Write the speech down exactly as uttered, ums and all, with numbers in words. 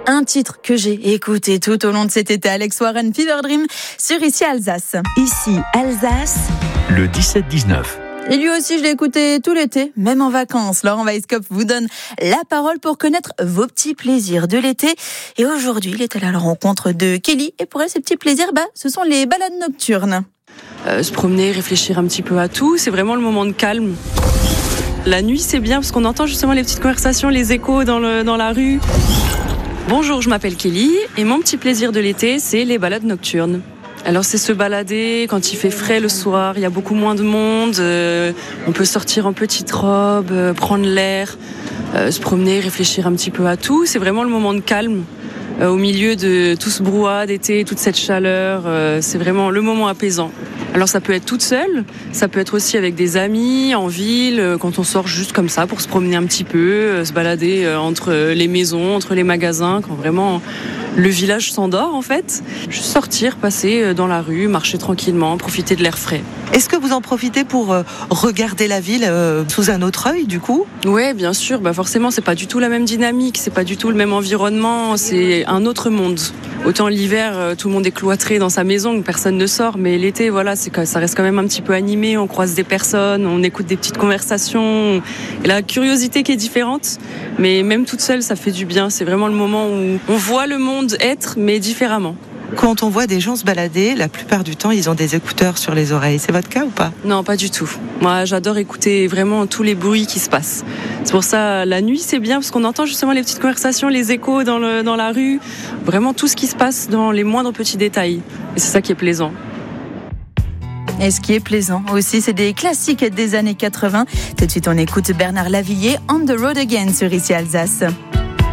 Un titre que j'ai écouté tout au long de cet été, Alex Warren, Fever Dream, sur Ici Alsace. Ici Alsace, le dix-sept dix-neuf. Et lui aussi, je l'ai écouté tout l'été, même en vacances. Laurent Weisskopf vous donne la parole pour connaître vos petits plaisirs de l'été. Et aujourd'hui, il est allé à la rencontre de Kelly. Et pour elle, ces petits plaisirs, bah, ce sont les balades nocturnes. Euh, se promener, réfléchir un petit peu à tout, c'est vraiment le moment de calme. La nuit, c'est bien parce qu'on entend justement les petites conversations, les échos dans, le, dans la rue. Bonjour, je m'appelle Kelly et mon petit plaisir de l'été, c'est les balades nocturnes. Alors c'est se balader quand il fait frais le soir, il y a beaucoup moins de monde, euh, on peut sortir en petite robe, euh, prendre l'air, euh, se promener, réfléchir un petit peu à tout. C'est vraiment le moment de calme euh, au milieu de tout ce brouhaha d'été, toute cette chaleur. Euh, c'est vraiment le moment apaisant. Alors ça peut être toute seule, ça peut être aussi avec des amis, en ville, euh, quand on sort juste comme ça pour se promener un petit peu, euh, se balader euh, entre les maisons, entre les magasins, quand vraiment le village s'endort en fait. Juste sortir, passer dans la rue, marcher tranquillement, profiter de l'air frais. est-ce que vous en profitez pour euh, regarder la ville euh, sous un autre œil du coup ? Ouais, bien sûr, bah forcément c'est pas du tout la même dynamique, c'est pas du tout le même environnement, c'est un autre monde. Autant l'hiver, tout le monde est cloîtré dans sa maison, personne ne sort, mais l'été, voilà, c'est que ça reste quand même un petit peu animé, on croise des personnes, on écoute des petites conversations, et la curiosité qui est différente, mais même toute seule, ça fait du bien. C'est vraiment le moment où on voit le monde être, mais différemment. Quand on voit des gens se balader, la plupart du temps, ils ont des écouteurs sur les oreilles. C'est votre cas ou pas ? Non, pas du tout. Moi, j'adore écouter vraiment tous les bruits qui se passent. C'est pour ça, la nuit, c'est bien parce qu'on entend justement les petites conversations, les échos dans, le, dans la rue. Vraiment tout ce qui se passe dans les moindres petits détails. Et c'est ça qui est plaisant. Et ce qui est plaisant aussi, c'est des classiques des années quatre-vingts. Tout de suite, on écoute Bernard Lavilliers, On the Road Again sur Ici Alsace.